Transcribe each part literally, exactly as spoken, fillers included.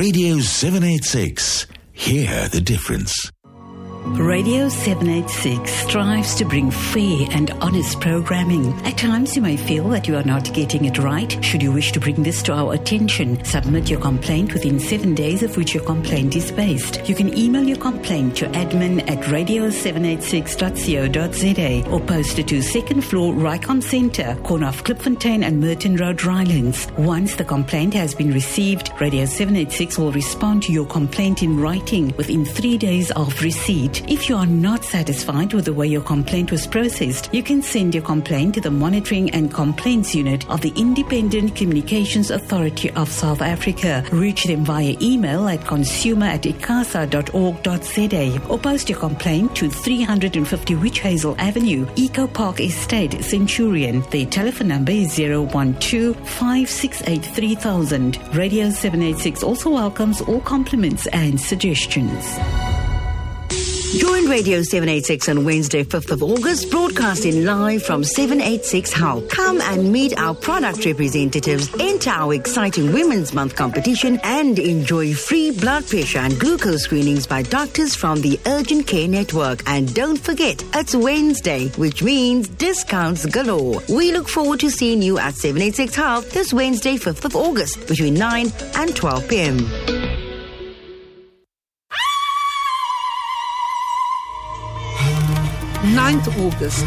Radio seven eighty-six. Hear the difference. Radio seven eighty-six strives to bring fair and honest programming. At times you may feel that you are not getting it right. Should you wish to bring this to our attention, submit your complaint within seven days of which your complaint is based. You can email your complaint to admin at radio seven eighty-six dot co dot za or post it to second floor Rycon Centre, corner of Klipfontein and Merton Road, Rylands. Once the complaint has been received, Radio seven eighty-six will respond to your complaint in writing within three days of receipt. If you are not satisfied with the way your complaint was processed, you can send your complaint to the Monitoring and Complaints Unit of the Independent Communications Authority of South Africa. Reach them via email at consumer at icasa dot org dot za or post your complaint to three hundred fifty Witch Hazel Avenue, Eco Park Estate, Centurion. Their telephone number is zero one two, five six eight, three thousand. Radio seven eighty-six also welcomes all compliments and suggestions. Join Radio seven eighty-six on Wednesday, fifth of August, broadcasting live from seven eighty-six Hull. Come and meet our product representatives, enter our exciting Women's Month competition, and enjoy free blood pressure and glucose screenings by doctors from the Urgent Care Network. And don't forget, it's Wednesday, which means discounts galore. We look forward to seeing you at seven eighty-six Hull this Wednesday, fifth of August, between nine and twelve p.m. ninth of August,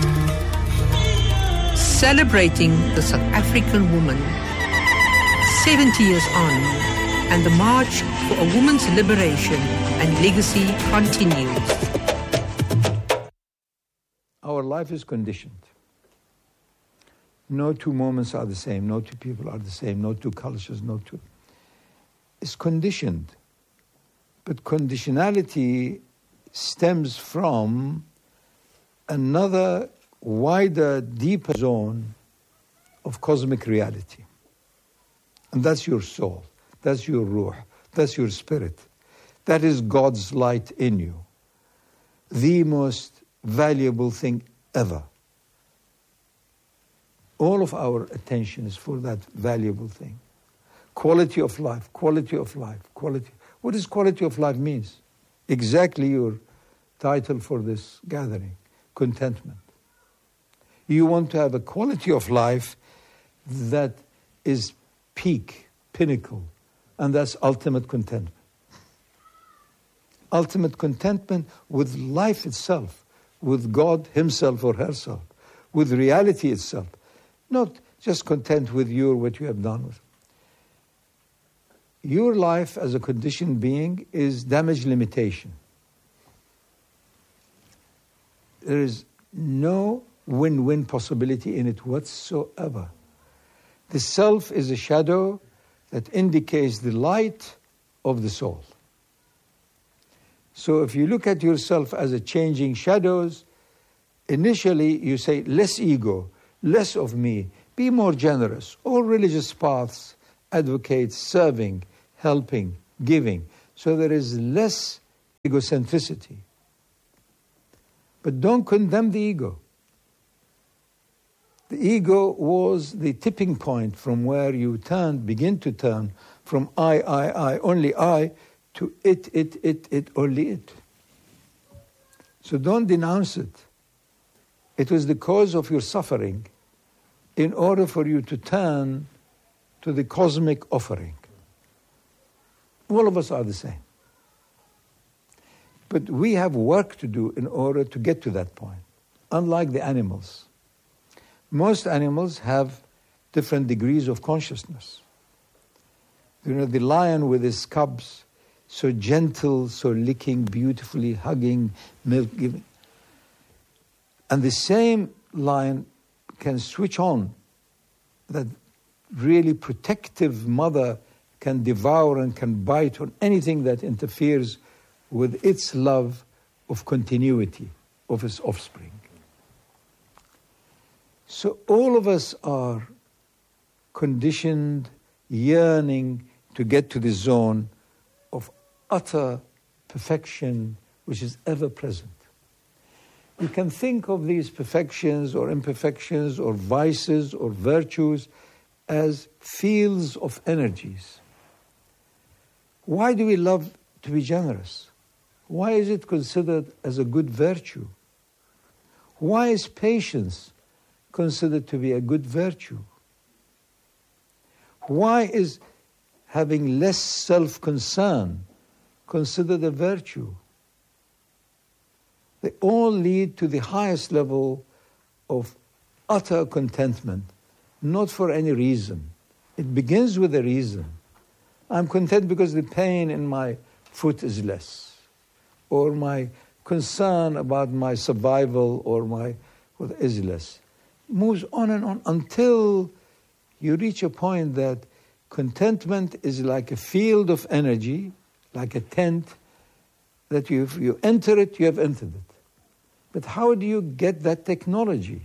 celebrating the South African woman, seventy years on, and the march for a woman's liberation and legacy continues. Our life is conditioned. No two moments are the same, no two people are the same, no two cultures, no two... It's conditioned. But conditionality stems from another wider, deeper zone of cosmic reality. And that's your soul, that's your ruh, that's your spirit. That is God's light in you. The most valuable thing ever. All of our attention is for that valuable thing. Quality of life, quality of life, quality. What does quality of life means? Exactly your title for this gathering. Contentment. You want to have a quality of life that is peak, pinnacle, and that's ultimate contentment. Ultimate contentment with life itself, with God himself or herself, with reality itself. Not just content with you or what you have done with. Your life as a conditioned being is damage limitation. There is no win-win possibility in it whatsoever. The self is a shadow that indicates the light of the soul. So if you look at yourself as a changing shadows, initially you say, less ego, less of me, be more generous. All religious paths advocate serving, helping, giving. So there is less egocentricity. But don't condemn the ego. The ego was the tipping point from where you turn, begin to turn from I, I, I, only I, to it, it, it, it, only it. So don't denounce it. It was the cause of your suffering in order for you to turn to the cosmic offering. All of us are the same. But we have work to do in order to get to that point, unlike the animals. Most animals have different degrees of consciousness. You know, the lion with his cubs, so gentle, so licking, beautifully, hugging, milk giving. And the same lion can switch on. That really protective mother can devour and can bite on anything that interferes with its love of continuity of its offspring. So all of us are conditioned, yearning to get to the zone of utter perfection which is ever present. You can think of these perfections or imperfections or vices or virtues as fields of energies. Why do we love to be generous? Why is it considered as a good virtue? Why is patience considered to be a good virtue? Why is having less self-concern considered a virtue? They all lead to the highest level of utter contentment, not for any reason. It begins with a reason. I'm content because the pain in my foot is less, or my concern about my survival or my what is less. Moves on and on until you reach a point that contentment is like a field of energy, like a tent, that you, if you enter it, you have entered it. But how do you get that technology?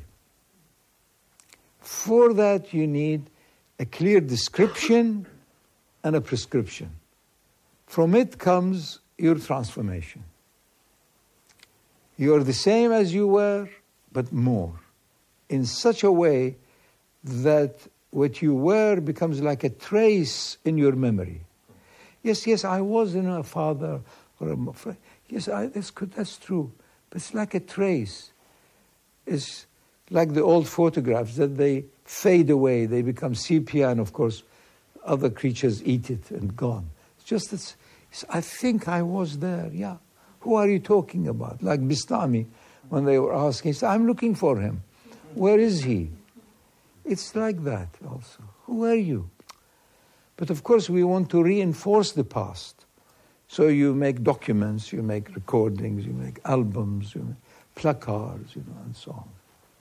For that, you need a clear description and a prescription. From it comes your transformation. You are the same as you were, but more, in such a way that what you were becomes like a trace in your memory. Yes, yes, I was you know, a father or a friend. Yes, I, that's good, that's true. But it's like a trace. It's like the old photographs that they fade away. They become sepia, and of course, other creatures eat it and gone. It's just this, it's, I think I was there, yeah. Who are you talking about? Like Bistami, when they were asking, he said, I'm looking for him. Where is he? It's like that also. Who are you? But of course, we want to reinforce the past. So you make documents, you make recordings, you make albums, you make placards, you know, and so on.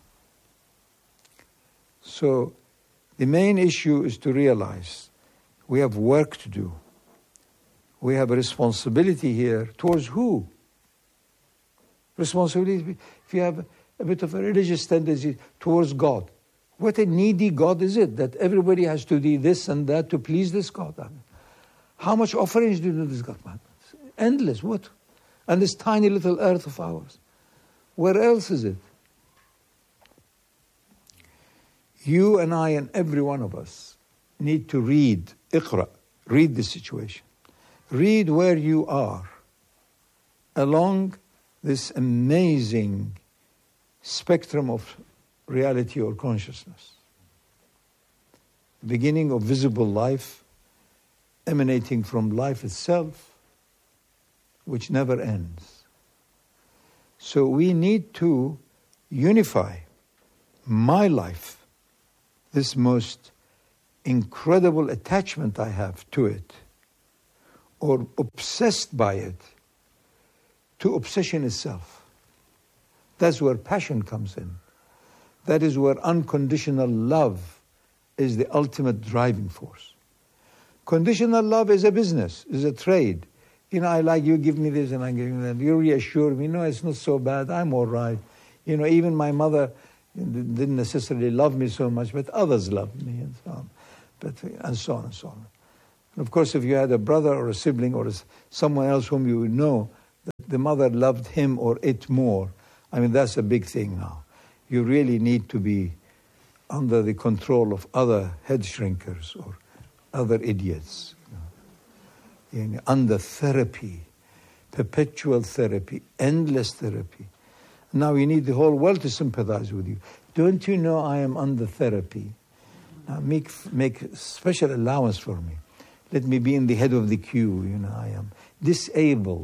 So the main issue is to realize we have work to do. We have a responsibility here towards who? Responsibility, if you have a bit of a religious tendency, towards God. What a needy God is it that everybody has to do this and that to please this God? I mean, how much offerings do you do this God? It's endless. What? And this tiny little earth of ours. Where else is it? You and I and every one of us need to read, Iqra, read the situation. Read where you are along this amazing spectrum of reality or consciousness. The beginning of visible life emanating from life itself, which never ends. So we need to unify my life, this most incredible attachment I have to it, or obsessed by it, to obsession itself. That's where passion comes in. That is where unconditional love is the ultimate driving force. Conditional love is a business, is a trade. You know, I like you, give me this and I give you that. You reassure me, no, it's not so bad, I'm all right. You know, even my mother didn't necessarily love me so much, but others loved me and so on. But, and so on and so on. And of course, if you had a brother or a sibling or someone else whom you would know, that the mother loved him or it more, I mean, that's a big thing now. You really need to be under the control of other head shrinkers or other idiots. You know. You know, under therapy, perpetual therapy, endless therapy. Now you need the whole world to sympathize with you. Don't you know I am under therapy? Now make, make special allowance for me. Let me be in the head of the queue, you know, I am disabled.